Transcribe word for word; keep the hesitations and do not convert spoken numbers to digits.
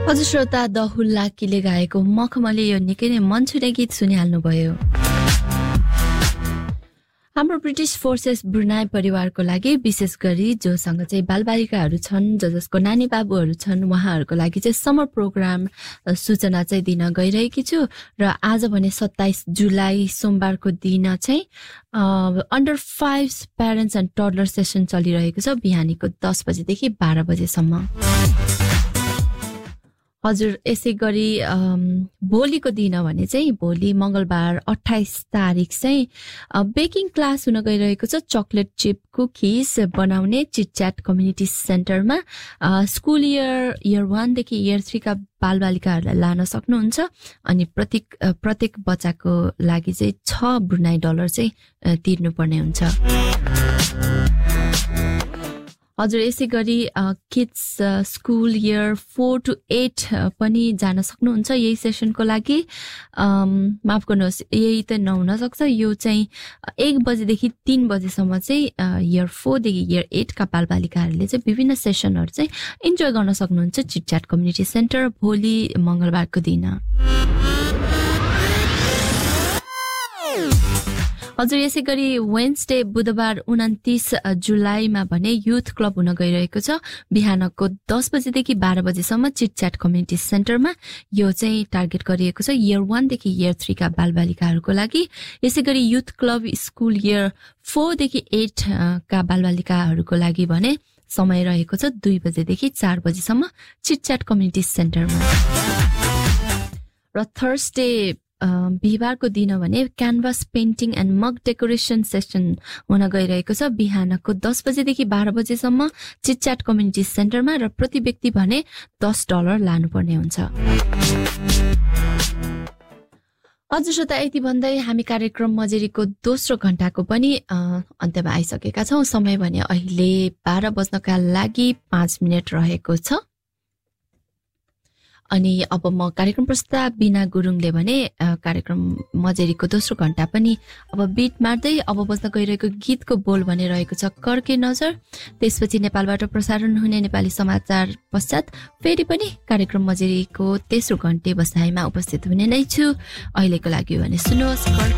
हजुर श्रोता, द हुल्लाकीले गाएको मखमली यो निकै नै मन छुने गीत सुनिहाल्नुभयो। हाम्रो ब्रिटिश फोर्सेस ब्रुनाई परिवारको लागि, विशेष गरी जोसँग चाहिँ बालबालिकाहरू छन्, ज जसको नानी बाबुहरू छन्, उहाँहरूको लागि चाहिँ समर प्रोग्राम सूचना चाहिँ दिन गइरहेकी छु। र आज भने सत्ताइस जुलाई सोमबारको दिन चाहिँ under five parents and toddler session चलिरहेको छ, बिहानीको दस बजेदेखि बाह्र बजेसम्म। हजुर, यसै गरी भोलिको दिन भने चाहिँ भोलि मङ्गलबार अट्ठाइस तारिक चाहिँ बेकिङ क्लास हुन गइरहेको छ। चकलेट चिप कुकिज बनाउने चिटच्याट कम्युनिटी सेन्टरमा स्कुल इयर इयर वानदेखि इयर थ्रीका बालबालिकाहरूलाई लान सक्नुहुन्छ। अनि प्रत्येक प्रत्येक बच्चाको लागि चाहिँ छ ब्रुनाई डलर चाहिँ तिर्नुपर्ने हुन्छ। हजुर, यसै गरी kids school year four to at पनि जान सक्नुहुन्छ यही सेसनको लागि। माफ गर्नुहोस्, यही त नहुन सक्छ। यो चाहिँ एक बजेदेखि तिन बजेसम्म चाहिँ इयर फोरदेखि इयर एटका बालबालिकाहरूले चाहिँ विभिन्न सेसनहरू चाहिँ इन्जोय गर्न सक्नुहुन्छ चिटच्याट कम्युनिटी सेन्टर भोलि मङ्गलबारको दिन। हजुर, यसै गरी वेन्सडे बुधबार उन्तिस जुलाईमा भने युथ क्लब हुन गइरहेको छ, बिहानको दस बजेदेखि बाह्र बजेसम्म चिटच्याट कम्युनिटी सेन्टरमा। यो चाहिँ टार्गेट गरिएको छ इयर वानदेखि इयर थ्रीका बालबालिकाहरूको लागि। यसै गरी youth club school year फोरदेखि at का बालबालिकाहरूको लागि भने समय रहेको छ दुई बजेदेखि चार बजेसम्म चिटच्याट कम्युनिटी सेन्टरमा। र थर्सडे बिहिबारको दिन भने canvas painting and mug decoration session हुन गइरहेको छ, बिहानको दस बजेदेखि बाह्र बजेसम्म चिटच्याट कम्युनिटी सेन्टरमा। र प्रति व्यक्ति भने दस डलर लानुपर्ने हुन्छ। हजुर श्रोता, यति भन्दै हामी कार्यक्रम मजेरीको दोस्रो घण्टाको पनि अन्त्यमा आइसकेका छौँ। समय भने अहिले बाह्र बज्नका लागि पाँच मिनट रहेको छ। अनि अब म कार्यक्रम प्रस्तुता बिना गुरुङले भने कार्यक्रम मजेरीको दोस्रो घण्टा पनि अब बिट मार्दै अब बज्न गइरहेको गीतको बोल भने रहेको छ कर्के नजर। त्यसपछि नेपालबाट प्रसारण हुने नेपाली समाचार पश्चात फेरि पनि कार्यक्रम मजेरीको तेस्रो घण्टे बसाइमा उपस्थित हुने नै छु। अहिलेको लागि भने सुन्नुहोस्।